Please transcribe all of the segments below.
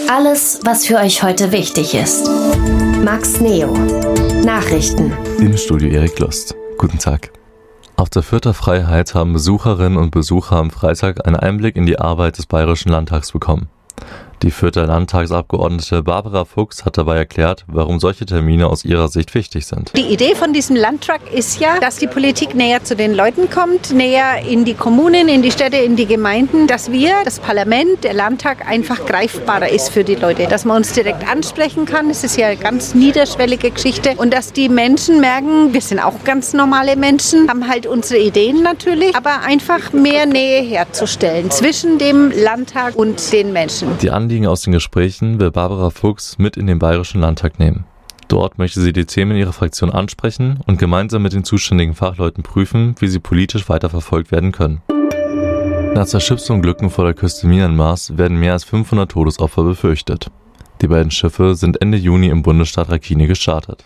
Alles, was für euch heute wichtig ist. Max Neo. Nachrichten. Im Studio Erik Lust. Guten Tag. Auf der Fürther Freiheit haben Besucherinnen und Besucher am Freitag einen Einblick in die Arbeit des Bayerischen Landtags bekommen. Die Fürther Landtagsabgeordnete Barbara Fuchs hat dabei erklärt, warum solche Termine aus ihrer Sicht wichtig sind. Die Idee von diesem Landtag ist ja, dass die Politik näher zu den Leuten kommt, näher in die Kommunen, in die Städte, in die Gemeinden, dass wir, das Parlament, der Landtag einfach greifbarer ist für die Leute, dass man uns direkt ansprechen kann. Es ist ja eine ganz niederschwellige Geschichte und dass die Menschen merken, wir sind auch ganz normale Menschen, haben halt unsere Ideen natürlich, aber einfach mehr Nähe herzustellen zwischen dem Landtag und den Menschen. Die Anliegen aus den Gesprächen will Barbara Fuchs mit in den Bayerischen Landtag nehmen. Dort möchte sie die Themen ihrer Fraktion ansprechen und gemeinsam mit den zuständigen Fachleuten prüfen, wie sie politisch weiterverfolgt werden können. Nach zwei Schiffsunglücken vor der Küste Myanmars werden mehr als 500 Todesopfer befürchtet. Die beiden Schiffe sind Ende Juni im Bundesstaat Rakhine gestartet.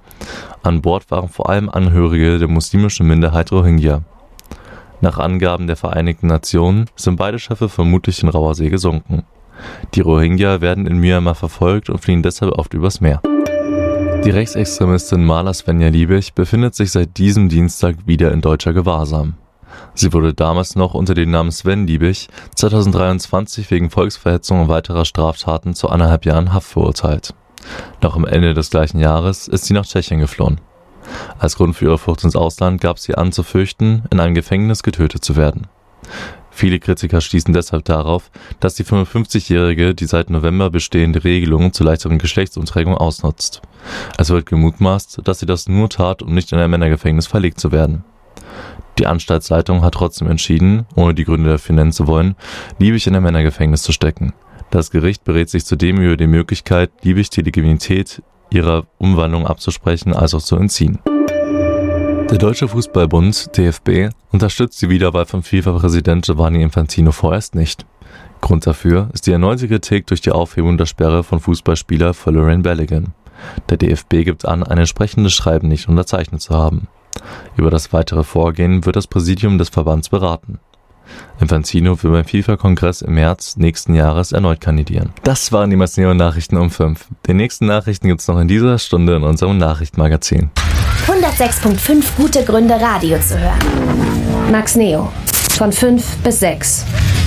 An Bord waren vor allem Angehörige der muslimischen Minderheit Rohingya. Nach Angaben der Vereinigten Nationen sind beide Schiffe vermutlich in rauer See gesunken. Die Rohingya werden in Myanmar verfolgt und fliehen deshalb oft übers Meer. Die Rechtsextremistin Mala Svenja Liebig befindet sich seit diesem Dienstag wieder in deutscher Gewahrsam. Sie wurde damals noch unter dem Namen Sven Liebig 2023 wegen Volksverhetzung und weiterer Straftaten zu 1,5 Jahren Haft verurteilt. Noch am Ende des gleichen Jahres ist sie nach Tschechien geflohen. Als Grund für ihre Flucht ins Ausland gab sie an zu fürchten, in einem Gefängnis getötet zu werden. Viele Kritiker schließen deshalb darauf, dass die 55-Jährige die seit November bestehende Regelung zur leichteren Geschlechtsunterträgung ausnutzt. Es wird gemutmaßt, dass sie das nur tat, um nicht in ein Männergefängnis verlegt zu werden. Die Anstaltsleitung hat trotzdem entschieden, ohne die Gründe dafür nennen zu wollen, Liebig in ein Männergefängnis zu stecken. Das Gericht berät sich zudem über die Möglichkeit, Liebig die Legitimität ihrer Umwandlung abzusprechen, als auch zu entziehen. Der Deutsche Fußballbund, DFB, unterstützt die Wiederwahl von FIFA-Präsident Gianni Infantino vorerst nicht. Grund dafür ist die erneute Kritik durch die Aufhebung der Sperre von Fußballspieler Folarin Balogun. Der DFB gibt an, ein entsprechendes Schreiben nicht unterzeichnet zu haben. Über das weitere Vorgehen wird das Präsidium des Verbands beraten. Infantino will beim FIFA-Kongress im März nächsten Jahres erneut kandidieren. Das waren die Max Neo Nachrichten um 5. Die nächsten Nachrichten gibt's noch in dieser Stunde in unserem Nachrichtenmagazin. 106.5 gute Gründe, Radio zu hören. Max Neo. Von 5 bis 6.